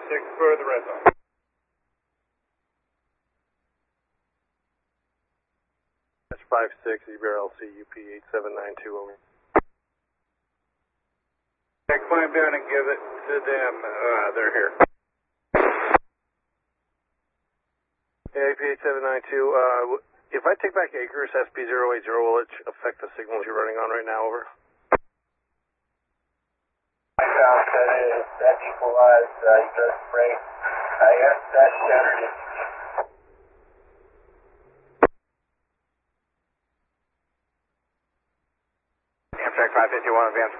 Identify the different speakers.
Speaker 1: 5-6 for the red zone.
Speaker 2: That's 5-6, EBRLC UP 8792 over.
Speaker 1: Okay, climb down and give it to them. They're here.
Speaker 2: Yeah, AP 8792. If I take back Acres SP080, will it affect the signals you're running on right now? Over.
Speaker 3: I found that equalized Egress rate. Yes, that's Saturday.
Speaker 1: Amtrak 551, advance